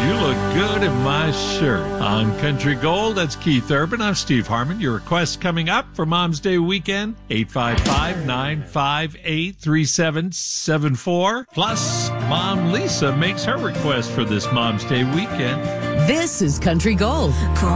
You look good in my shirt. On Country Gold, that's Keith Urban. I'm Steve Harmon. Your requests coming up for Mom's Day weekend, 855-958-3774. Plus, Mom Lisa makes her request for this Mom's Day weekend. This is Country Gold.